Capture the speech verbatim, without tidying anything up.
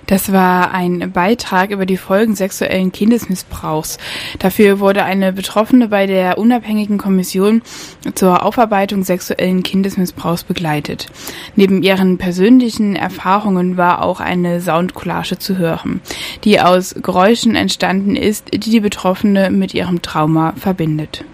Das war ein Beitrag über die Folgen sexuellen Kindesmissbrauchs. Dafür wurde eine Betroffene bei der unabhängigen Kommission zur Aufarbeitung sexuellen Kindesmissbrauchs begleitet. Neben ihren persönlichen Erfahrungen war auch eine Soundcollage zu hören, die aus Geräuschen entstanden ist, die die Betroffene mit ihrem Trauma verbindet.